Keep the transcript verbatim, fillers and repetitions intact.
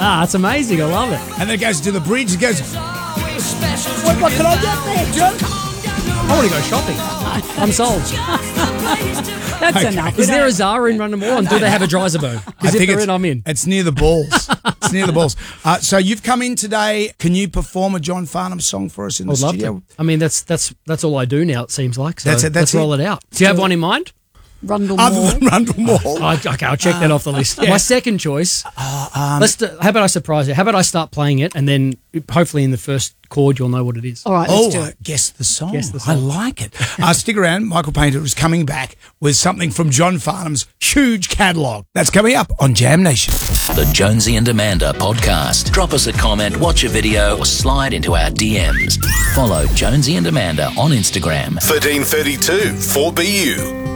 It's amazing. I love it. And then it goes to the bridge. It goes, What, what can I get there, Joe? I want to go shopping. I'm sold. That's Okay. enough. Is there a Zara in Rundle and do they have a Dryzabo? I Because if think they're it's, in, I'm in. it's near the balls. It's near the balls. Uh, so you've come in today. Can you perform a John Farnham song for us in the I'd love studio? to. I mean, that's that's that's all I do now, it seems like. So That's it, that's let's roll it. it out. Do you have one in mind? Rundle Other Mall. than Rundle Mall. Oh, okay, I'll check that off the list. My second choice. um, let's. Do, how about I surprise you? How about I start playing it, and then hopefully in the first chord you'll know what it is. All right, Oh, let's do uh, it. guess the song. Guess the I song. like it. Uh, stick around. Michael Painter is coming back with something from John Farnham's huge catalogue. That's coming up on Jam Nation. The Jonesy and Amanda podcast. Drop us a comment, watch a video, or slide into our D Ms. Follow Jonesy and Amanda on Instagram. thirteen thirty-two four B U.